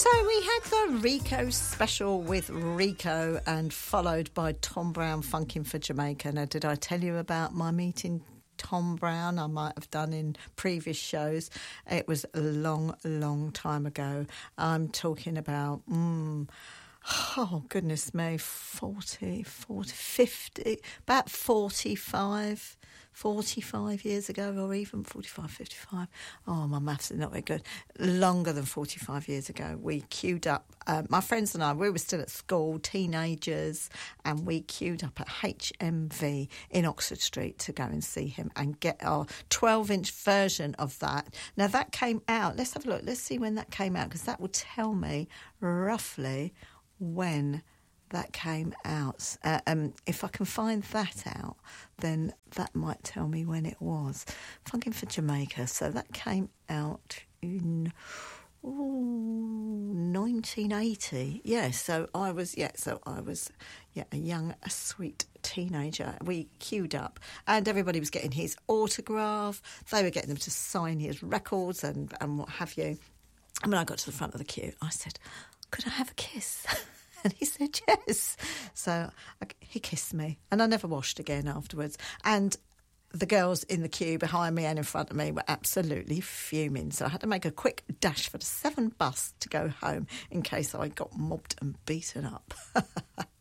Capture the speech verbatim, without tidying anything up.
So we had the Rico special with Rico and followed by Tom Browne funking for Jamaica. Now, did I tell you about my meeting Tom Browne? I might have done in previous shows. It was a long, long time ago. I'm talking about... Mm, oh, goodness me, forty, forty, fifty, about forty-five, forty-five years ago, or even forty-five, fifty-five. Oh, my maths is not very good. Longer than forty-five years ago, we queued up, uh, my friends and I, we were still at school, teenagers, and we queued up at H M V in Oxford Street to go and see him and get our twelve-inch version of that. Now, that came out, let's have a look, let's see when that came out, because that will tell me roughly when that came out. Uh, um, if I can find that out, then that might tell me when it was. Funkin' for Jamaica. So that came out in ooh, nineteen eighty. Yeah, so I was, yeah, so I was, yeah, a young, a sweet teenager. We queued up and everybody was getting his autograph. They were getting them to sign his records and, and what have you. And when I got to the front of the queue, I said, could I have a kiss? And he said yes. So I, he kissed me and I never washed again afterwards. And the girls in the queue behind me and in front of me were absolutely fuming. So I had to make a quick dash for the seven bus to go home in case I got mobbed and beaten up.